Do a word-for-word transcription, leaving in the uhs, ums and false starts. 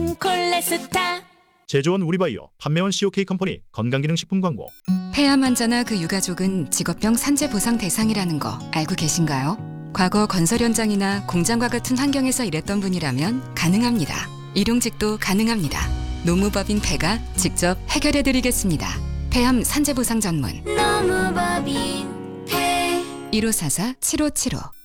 는 콜레스타. 제조원 우리바이오, 판매원 씨오케이 컴퍼니 건강기능식품 광고. 폐암 환자나 그 유가족은 직업병 산재 보상 대상이라는 거 알고 계신가요? 과거 건설 현장이나 공장과 같은 환경에서 일했던 분이라면 가능합니다. 일용직도 가능합니다. 노무법인 폐가 직접 해결해드리겠습니다. 폐암 산재 보상 전문 노무법인 폐. 일오사사 칠오칠오